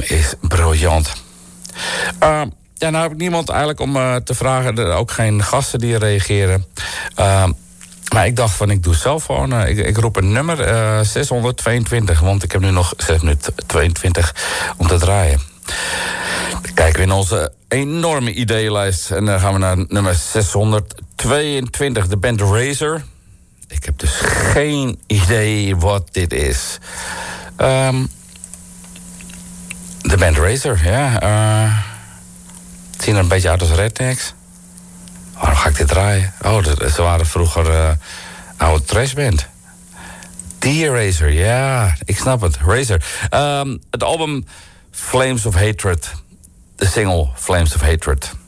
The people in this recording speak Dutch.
is briljant. Ja, nou heb ik niemand eigenlijk om te vragen. Er ook geen gasten die reageren. Maar ik dacht van, ik doe zelf gewoon... ik roep een nummer 622. Want ik heb nu nog 6 minuten 22 om te draaien. Dan kijken we in onze enorme ideeënlijst. En dan gaan we naar nummer 622. De band Razor. Ik heb dus geen idee wat dit is. De band Razor, ja. Het zien er een beetje uit als Rednecks. Waarom ga ik dit draaien? Oh, ze waren vroeger oude trashband. Die Razor, ja, ik snap het. Razor. Het album Flames of Hatred. De single Flames of Hatred.